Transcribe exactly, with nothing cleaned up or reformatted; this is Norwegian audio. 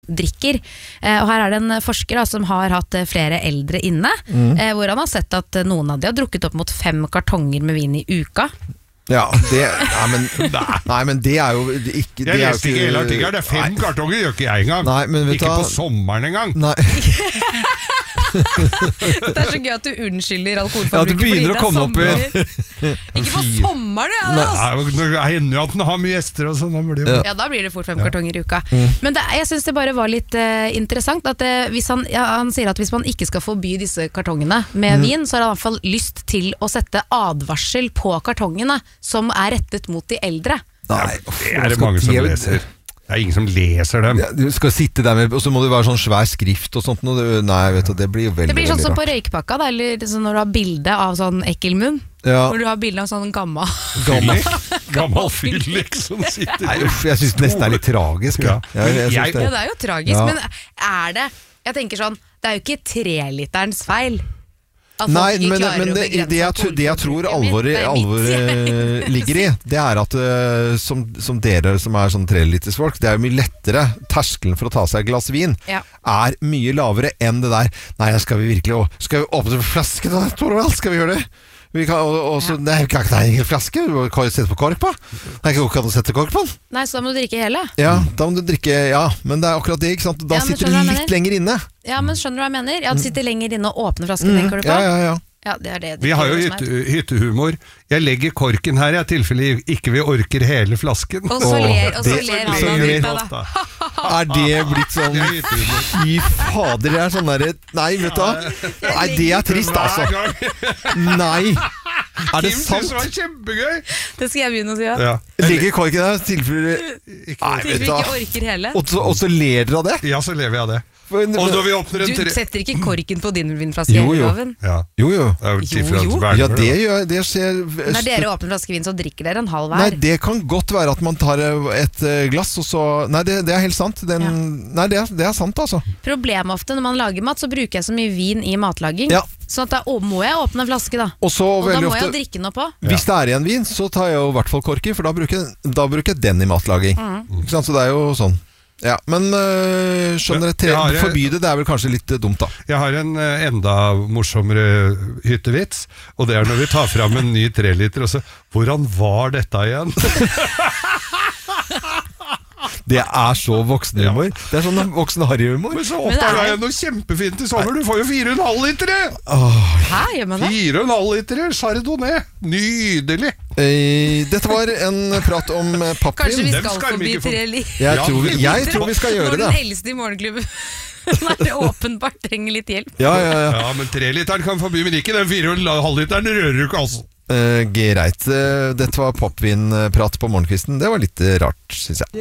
drikker. Og her er det en forsker da, som har hatt flere eldre inne, mm. hvor han har sett at noen av de har drukket opp mot fem kartonger med vin i uka. Ja, det, nei, men, nei, men det er jo ikke... Jeg leste ikke hele artikkelen, det er fem nei. kartonger, gjør ikke jeg engang. Nei, men ikke på sommeren engang. Nei. Det er så gøy at du unnskylder alkoholforbruket. Ja, du begynner å komme opp i... Ikke på sommeren, ja. Nei, det hender jo at den har mye gjester og sånn. Ja. ja, da blir det fort fem ja. kartonger i uka. Mm. Men det, jeg synes det bare var litt uh, interessant at uh, hvis han, ja, han sier at hvis man ikke skal forby disse kartongene med mm. vin, så har han i hvert fall lyst til å sette advarsel på kartongene som er rettet mot de eldre. Nei, det er det mange som leser. Det er ingen som leser dem. Ja, du skal sitte der med, og så må det være sånn svær skrift og sånt. Og det, nei, vet du, det blir jo veldig... Det blir sånn som rart. På røykpakka, da, eller sånn når du har bilde av sånn ekkelmunn. Ja. Hvor du har bilde av sånn gammel... Gammel, gammel fyllik som sitter... Nei, uff, jeg synes det nesten er litt tragisk. Ja, ja, jeg, jeg synes det. Ja det er jo tragisk, ja. Men er det... Jeg tenker sånn, det er jo ikke treliterens feil. Nei, men, men det, det, jeg, det jeg tror alvoret, alvoret ligger i, det er at uh, som, som dere som er sånn trelitersfolk, det er jo mye lettere. Terskelen for å ta seg et glass vin ja. er mye lavere enn det der. Nei, skal vi virkelig Skal vi åpne flasken da, Torvald? Skal vi gjøre det? Vi kan, og, og så, ja. Det er ikke en egen flaske. Du kan jo sette på kork på. Det er ikke kan du sette kork på den. Nei, så da må du drikke hele. Ja, da må du drikke, ja. Men det er akkurat det, ikke sant? Da ja, sitter du litt lenger inne. Ja, men skjønner du hva jeg mener? Ja, du sitter lenger inne og åpner flasken, mm. tenker du på? Ja, ja, ja. Ja, det er det vi har jo hytte, hyttehumor. Jeg legger korken her i tilfelle ikke vi orker hele flasken. Og så ler, og så det, ler han av dritt da. Er det blitt sånn fy fader, det er sånn der nei, vet du nei, det er trist altså nei er det sant? Det var kjempegøy. Det skal jeg begynne å si ja. Ja. Ligger korken her tilfelle ikke, ikke orker hele og så, og så ler dere av det? Ja, så ler vi av det. Og når vi åpner en du setter ikke korken på din vinflaske jo, jo. Ja. jo, jo. jo, jo. Ja, det gjør det skjer. Når dere åpner flaske vin, så drikker dere en halv hver. Nei, det kan godt være at man tar et glass og så nei, det, det er helt sant. Den, ja. Nei, det er, det er sant altså. Problemet ofte når man lager mat, så bruker jeg så mye vin i matlaging. Ja. Så da må jeg åpne en flaske da. Og, så, og da må ofte, jeg drikke noe på. Hvis det er igjen vin, så tar jeg jo i hvert fall korker, for da bruker, da bruker jeg den i matlaging. Mm. Så det er jo sånn. Ja, men øh, skjønner dere, har, forby det, det er vel kanskje litt uh, dumt da. Jeg har en uh, enda morsommere hyttevits, og det er når vi tar frem en ny tre liter, og så, hvordan var dette igjen? Det er så voksenhumor. Ja. Det er sånn voksen-harry-humor. Men så oppdager jeg noe kjempefint i sommer. Du får jo fire og en halv liter. Oh. Hæ, gjør man det? Fire og en halv liter Chardonnay. Nydelig. Eh, dette var en prat om pappvin. Kanskje vi skal, skal forbi tre liter. Jeg, ja, tror vi, jeg tror vi skal gjøre det. Når den eldste i morgenklubben Nei, det åpenbart trenger litt hjelp. Ja, ja, ja. Ja, men tre literen kan forby, men ikke den fire og en halv literen rører du ikke altså. Uh, greit. Uh, dette var popvinprat på morgenkvisten. Det var litt uh, rart, synes jeg.